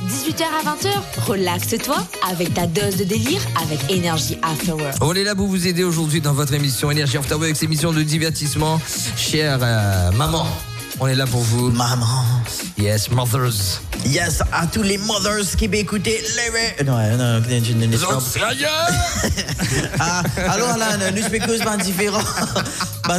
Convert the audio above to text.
18h à 20h, relaxe-toi avec ta dose de délire avec Énergie After Work. On est là pour vous aider aujourd'hui dans votre émission Énergie After Work, émission de divertissement. Chère maman, on est là pour vous. Maman. Yes, mothers. Yes, à tous les mothers qui m'écoutaient. Non, je ne sais pas. Ailleurs. Alors là, nous spéculons différents.